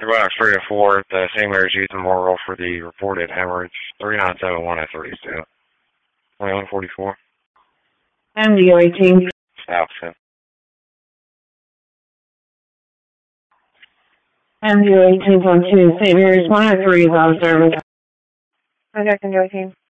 About 304 at the St. Mary's Youth Memorial for the reported hemorrhage. 3971 at 32. 2144. MDO 18. South. MDO 18.2, St. Mary's 103 is out of service. Contact MDO 18.